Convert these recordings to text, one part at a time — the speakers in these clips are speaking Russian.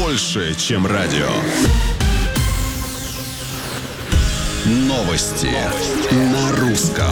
больше, чем радио. Новости на русском.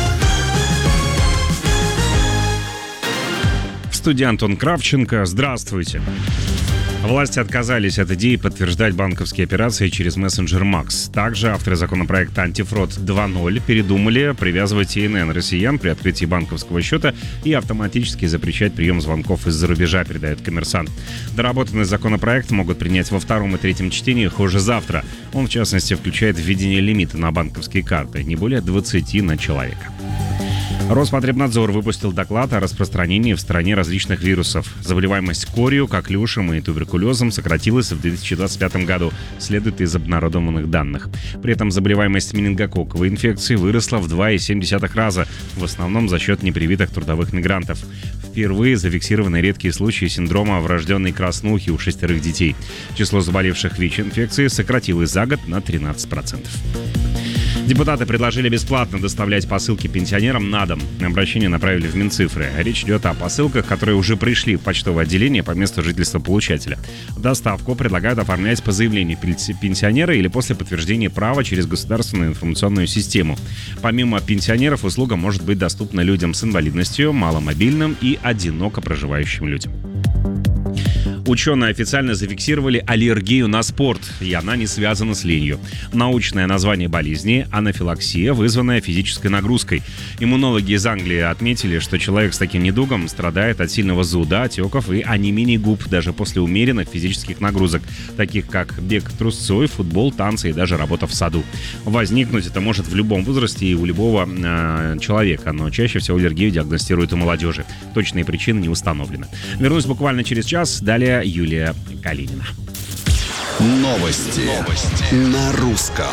В студии Антон Кравченко. Здравствуйте. Власти отказались от идеи подтверждать банковские операции через мессенджер Макс. Также авторы законопроекта «Антифрод 2.0» передумали привязывать ИНН россиян при открытии банковского счета и автоматически запрещать прием звонков из-за рубежа, передает «Коммерсант». Доработанный законопроект могут принять во втором и третьем чтениях уже завтра. Он, в частности, включает введение лимита на банковские карты, не более 20 на человека. Роспотребнадзор выпустил доклад о распространении в стране различных вирусов. Заболеваемость корью, коклюшем и туберкулезом сократилась в 2025 году, следует из обнародованных данных. При этом заболеваемость менингококковой инфекцией выросла в 2,7 раза, в основном за счет непривитых трудовых мигрантов. Впервые зафиксированы редкие случаи синдрома врожденной краснухи у 6 детей. Число заболевших ВИЧ-инфекцией сократилось за год на 13%. Депутаты предложили бесплатно доставлять посылки пенсионерам на дом. Обращение направили в Минцифры. Речь идет о посылках, которые уже пришли в почтовое отделение по месту жительства получателя. Доставку предлагают оформлять по заявлению пенсионера или после подтверждения права через государственную информационную систему. Помимо пенсионеров, услуга может быть доступна людям с инвалидностью, маломобильным и одиноко проживающим людям. Ученые официально зафиксировали аллергию на спорт, и она не связана с ленью. Научное название болезни – анафилаксия, вызванная физической нагрузкой. Иммунологи из Англии отметили, что человек с таким недугом страдает от сильного зуда, отеков и онемения губ даже после умеренных физических нагрузок, таких как бег трусцой, футбол, танцы и даже работа в саду. Возникнуть это может в любом возрасте и у любого человека, но чаще всего аллергию диагностируют у молодежи. Точные причины не установлены. Вернусь буквально через час. Далее Юлия Калинина. Новости на русском.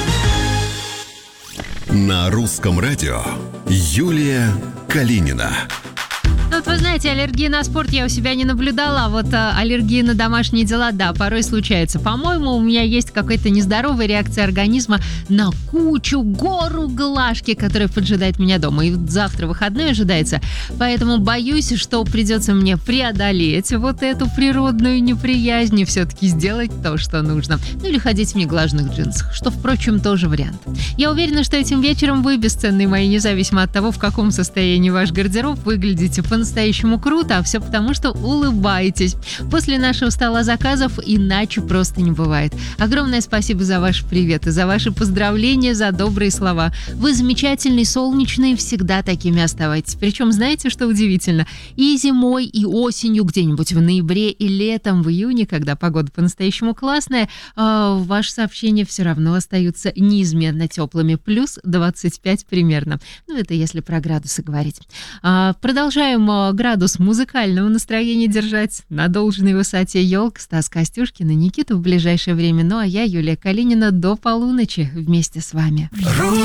На русском радио Юлия Калинина. Вот вы знаете, аллергии на спорт я у себя не наблюдала, вот аллергии на домашние дела, да, порой случаются. По-моему, у меня есть какая-то нездоровая реакция организма на гору глажки, которая поджидает меня дома. И вот завтра выходной ожидается, поэтому боюсь, что придется мне преодолеть вот эту природную неприязнь и все-таки сделать то, что нужно. Ну или ходить в неглаженных джинсах, что, впрочем, тоже вариант. Я уверена, что этим вечером вы бесценные мои, независимо от того, в каком состоянии ваш гардероб, выглядите по-настоящему круто, а все потому, что улыбаетесь. После нашего стола заказов иначе просто не бывает. Огромное спасибо за ваш привет и за ваши поздравления, за добрые слова. Вы замечательные, солнечные, всегда такими оставайтесь. Причем, знаете, что удивительно? И зимой, и осенью, где-нибудь в ноябре, и летом, в июне, когда погода по-настоящему классная, ваши сообщения все равно остаются неизменно теплыми. Плюс 25 примерно. Ну, это если про градусы говорить. Продолжаем градус музыкального настроения держать на должной высоте. Ёлка, Стас Костюшкин и Никита в ближайшее время. Ну а я, Юлия Калинина, до полуночи вместе с вами.